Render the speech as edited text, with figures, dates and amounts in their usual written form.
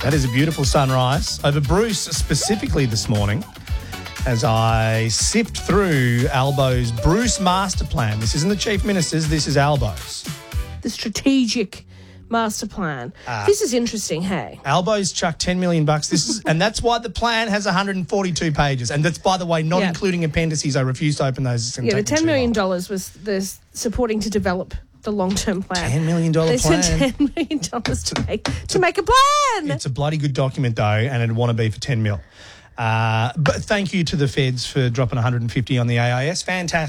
That is a beautiful sunrise over Bruce specifically this morning as I sipped through Albo's Bruce master plan. This isn't the Chief Minister's, this is Albo's. The strategic master plan. This is interesting, hey? Albo's chucked $10 million. And that's why the plan has 142 pages. And that's, by the way, not including appendices. I refuse to open those. The $10 million was the supporting to develop the long-term plan. $10 million plan. There's $10 million to make a plan. It's a bloody good document, though, and it'd want to be for 10 mil. But thank you to the feds for dropping 150 on the AIS. Fantastic.